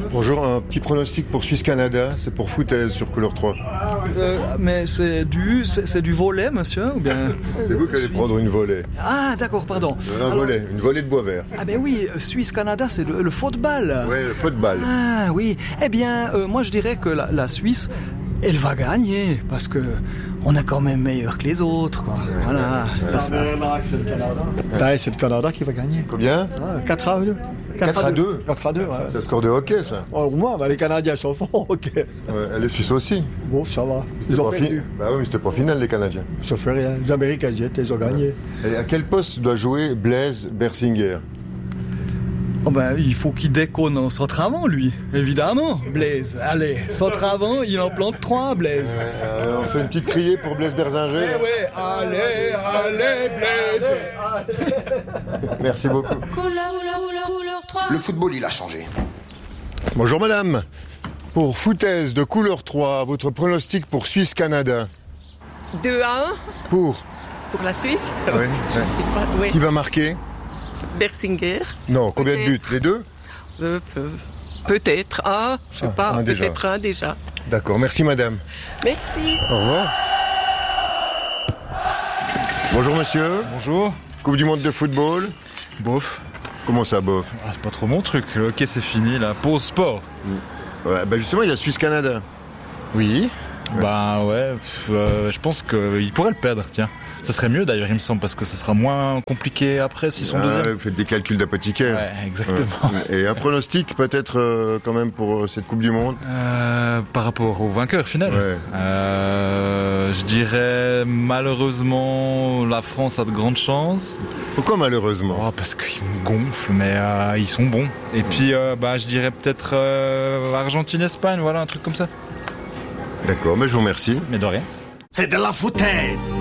Bonjour, un petit pronostic pour Suisse-Canada, c'est pour foutaise sur couleur 3. Mais c'est du volet, monsieur, ou bien... C'est vous qui allez prendre une volée. Ah, d'accord, pardon. Une volée de bois vert. Ah ben oui, Suisse-Canada, c'est le football. Ouais, le football. Ah oui, eh bien, moi je dirais que la Suisse, elle va gagner, parce que on est quand même meilleur que les autres, quoi. Voilà, c'est ça. C'est le Canada qui va gagner. Combien 4-2. 4-2. 4-2, ouais. C'est le score de hockey, ça. Au moins, les Canadiens sont forts, ok. Ouais, les Suisses aussi. Bon, ça va. C'était Ils ont pas perdu. Bah oui, mais c'était pas final, les Canadiens. Ça fait rien. Les Américains, ils ont gagné. Et à quel poste doit jouer Blaise Bersinger? Oh ben, il faut qu'il déconne en centre avant, lui. Évidemment, Blaise. Allez, centre avant, il en plante 3, Blaise. On fait une petite criée pour Blaise Bersinger. Eh ouais, allez, Blaise. Merci beaucoup. Couleur 3. Le football, il a changé. Bonjour madame. Pour foutaise de couleur 3, votre pronostic pour Suisse-Canada? 2-1 Pour pour la Suisse. Oui. Je sais pas. Oui. Qui va marquer? Bersinger. Non, combien de buts? Les deux? Peut-être un, je sais pas. un déjà. Peut-être un déjà. D'accord, merci madame. Merci. Au revoir. Bonjour monsieur. Bonjour. Coupe du monde de football. Bof. Comment ça, bof? Ah, c'est pas trop mon truc. Le hockey, c'est fini, là. Pause sport. Ouais, bah justement, il y a Suisse-Canada. Oui. Bah ouais, je pense qu'il pourrait le perdre, tiens. Ça serait mieux d'ailleurs, il me semble, parce que ça sera moins compliqué après s'ils sont deuxième. Vous faites des calculs d'apothicaire. Ouais, exactement. Ouais. Et un pronostic peut-être quand même pour cette Coupe du Monde? Par rapport au vainqueur final, ouais. Je dirais malheureusement la France a de grandes chances. Pourquoi malheureusement? Parce qu'ils me gonflent, mais ils sont bons. Et puis je dirais peut-être Argentine-Espagne, voilà, un truc comme ça. D'accord, mais je vous remercie. Mais de rien. C'est de la foutaise.